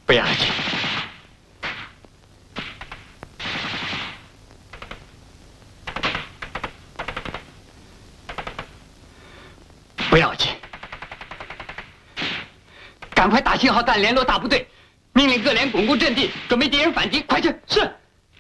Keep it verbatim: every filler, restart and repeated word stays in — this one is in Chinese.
不要紧。不要紧。赶快打信号弹联络大部队，命令各连巩固阵地，准备敌人反击。快去！是。